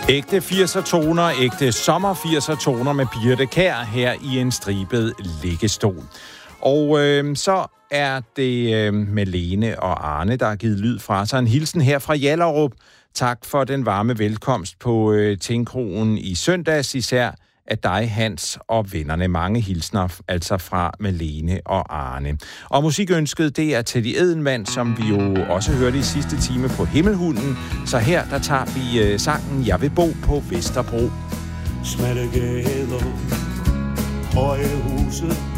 Ægte 80'er toner, ægte sommer 80'er toner med Birthe Kjær her i en stribet liggestol. Og så er det Malene og Arne, der har givet lyd fra sig. En hilsen her fra Hjallerup. Tak for den varme velkomst på Tingkroen i søndags, især af dig, Hans, og vennerne. Mange hilsner, altså fra Malene og Arne. Og musikønsket, det er Teddy Edelmann, som vi jo også hørte i sidste time på Himmelhunden. Så her, der tager vi sangen Jeg vil bo på Vesterbro. Smalle gader, høje huse,